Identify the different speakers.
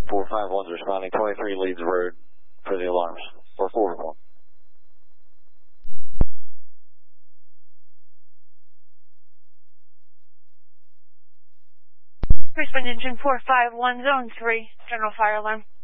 Speaker 1: 451's responding. 23 leads road for the alarms. Or forward one.
Speaker 2: Respond engine 451, zone 3, general fire alarm.